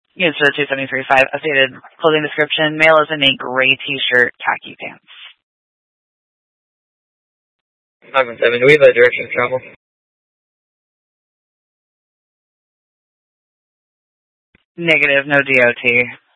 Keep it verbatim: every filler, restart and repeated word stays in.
User two seven three five, updated clothing description. Male is in a gray t-shirt, khaki pants. five one seven, do we have a direction of travel? Negative, no D O T.